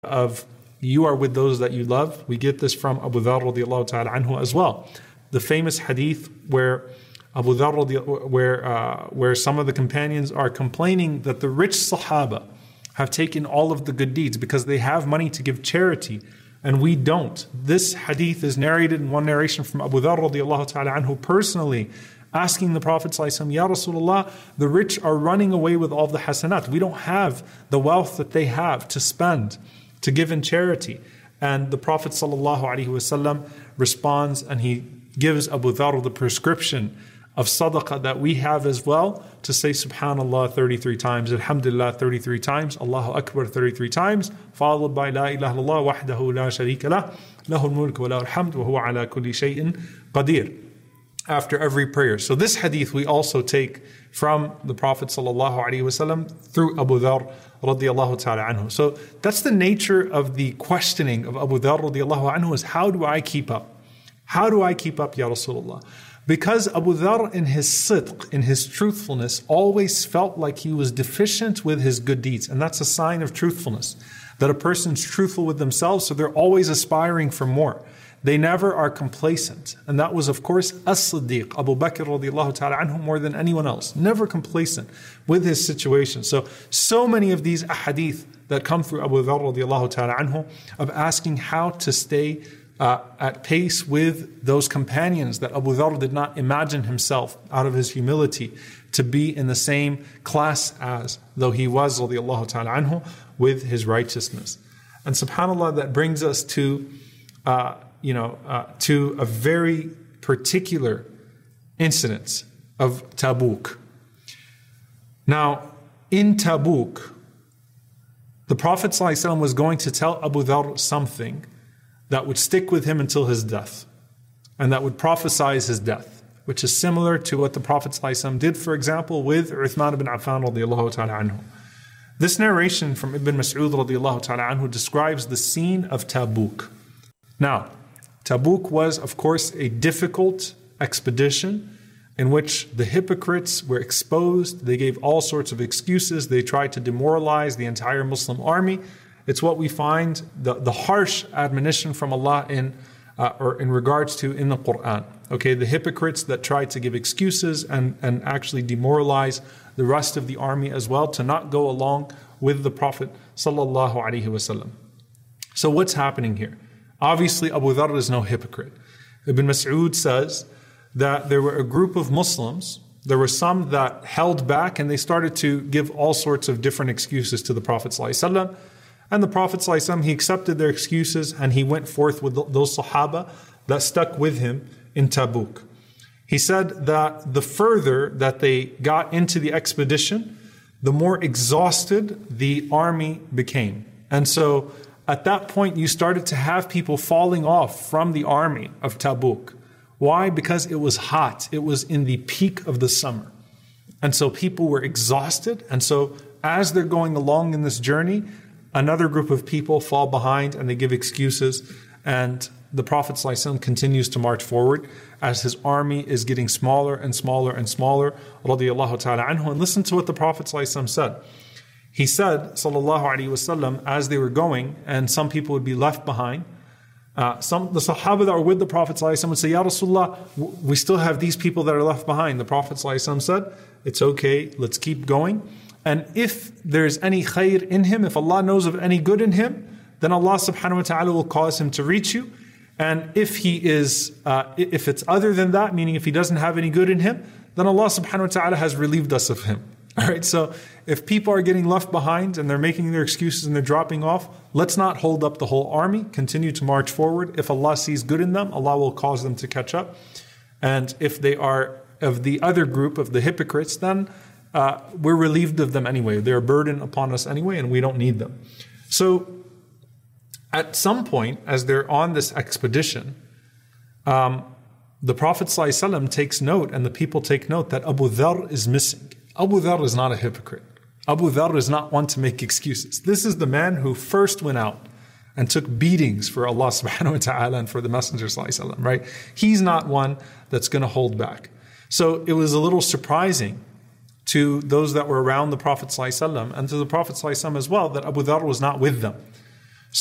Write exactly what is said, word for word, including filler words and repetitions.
of you are with those that you love. We get this from Abu Dharr radiallahu ta'ala anhu as well. The famous hadith where Abu Dharr, where, uh, where some of the companions are complaining that the rich Sahaba have taken all of the good deeds because they have money to give charity and we don't. This hadith is narrated in one narration from Abu Dharr radiallahu ta'ala anhu personally, asking the Prophet ﷺ, Ya Rasulullah, the rich are running away with all the hasanat. We don't have the wealth that they have to spend, to give in charity. And the Prophet ﷺ responds and he gives Abu Dharr the prescription of sadaqah that we have as well, to say Subhanallah thirty-three times, Alhamdulillah thirty-three times, Allahu Akbar thirty-three times, followed by La ilaha illallah wahdahu la sharika lah, lahul mulk wa lahul hamd wa huwa ala kulli shay'in qadir, after every prayer. So this hadith we also take from the Prophet ﷺ through Abu Dharr radiallahu ta'ala anhu. So that's the nature of the questioning of Abu Dharr radiallahu anhu, is how do I keep up? How do I keep up, Ya Rasulullah? Because Abu Dharr in his sidq, in his truthfulness, always felt like he was deficient with his good deeds. And that's a sign of truthfulness, that a person's truthful with themselves, so they're always aspiring for more. They never are complacent. And that was, of course, As-Siddiq, Abu Bakr radiallahu ta'ala anhu, more than anyone else. Never complacent with his situation. So, so many of these ahadith that come through Abu Dharr radiallahu ta'ala anhu, of asking how to stay uh, at pace with those companions that Abu Dharr did not imagine himself, out of his humility, to be in the same class as, though he was radiallahu ta'ala anhu, with his righteousness. And subhanAllah, that brings us to uh, you know, uh, to a very particular incident of Tabuk. Now, in Tabuk, the Prophet ﷺ was going to tell Abu Dharr something that would stick with him until his death, and that would prophesize his death, which is similar to what the Prophet ﷺ did, for example, with Uthman ibn Affan radiallahu ta'ala anhu. This narration from Ibn Mas'ud radiallahu ta'ala anhu describes the scene of Tabuk. Now, Tabuk was, of course, a difficult expedition in which the hypocrites were exposed. They gave all sorts of excuses. They tried to demoralize the entire Muslim army. It's what we find, the, the harsh admonition from Allah in uh, or in regards to in the Quran. Okay, the hypocrites that tried to give excuses and, and actually demoralize the rest of the army as well, to not go along with the Prophet sallallahu alaihi wasallam. So what's happening here? Obviously, Abu Dharr is no hypocrite. Ibn Mas'ud says that there were a group of Muslims, there were some that held back and they started to give all sorts of different excuses to the Prophet ﷺ. And the Prophet ﷺ, he accepted their excuses and he went forth with those Sahaba that stuck with him in Tabuk. He said that the further that they got into the expedition, the more exhausted the army became. And so, at that point, you started to have people falling off from the army of Tabuk. Why? Because it was hot. It was in the peak of the summer. And so people were exhausted. And so as they're going along in this journey, another group of people fall behind and they give excuses. And the Prophet ﷺ continues to march forward as his army is getting smaller and smaller and smaller. Radiallahu ta'ala anhu. And listen to what the Prophet ﷺ said. He said, sallallahu alaihi wasallam, as they were going, and some people would be left behind, uh, some the Sahaba that were with the Prophet sallallahu alaihi wasallam would say, Ya Rasulullah, we still have these people that are left behind. The Prophet sallallahu alaihi wasallam said, it's okay, let's keep going. And if there's any khair in him, if Allah knows of any good in him, then Allah subhanahu wa ta'ala will cause him to reach you. And if he is, uh, if it's other than that, meaning if he doesn't have any good in him, then Allah subhanahu wa ta'ala has relieved us of him. All right, so if people are getting left behind and they're making their excuses and they're dropping off, let's not hold up the whole army. Continue to march forward. If Allah sees good in them, Allah will cause them to catch up. And if they are of the other group, of the hypocrites, then uh, we're relieved of them anyway. They're a burden upon us anyway, and we don't need them. So at some point, as they're on this expedition, um, the Prophet ﷺ takes note, and the people take note, that Abu Dharr is missing. Abu Dharr is not a hypocrite. Abu Dharr is not one to make excuses. This is the man who first went out and took beatings for Allah subhanahu wa ta'ala and for the Messenger sallallahu alaihi wasallam, right? He's not one that's going to hold back. So it was a little surprising to those that were around the Prophet sallallahu alaihi wasallam and to the Prophet sallallahu alaihi wasallam as well that Abu Dharr was not with them.